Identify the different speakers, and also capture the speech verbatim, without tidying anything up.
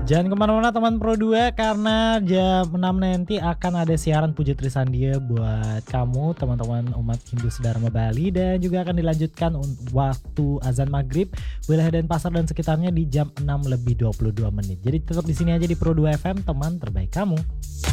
Speaker 1: Jangan kemana-mana teman Pro dua, karena jam enam nanti akan ada siaran Puji Trisandia buat kamu teman-teman umat Hindu Sedharma Bali, dan juga akan dilanjutkan waktu azan maghrib wilayah Denpasar dan sekitarnya di jam enam lebih dua puluh dua menit. Jadi tetap di sini aja di Pro dua F M, teman terbaik kamu.